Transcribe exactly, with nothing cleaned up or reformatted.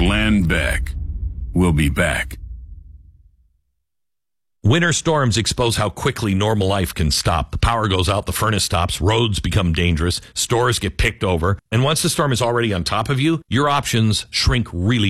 Glenn Beck. We'll be back. Winter storms expose how quickly normal life can stop. The power goes out, the furnace stops, roads become dangerous, stores get picked over, and once the storm is already on top of you, your options shrink really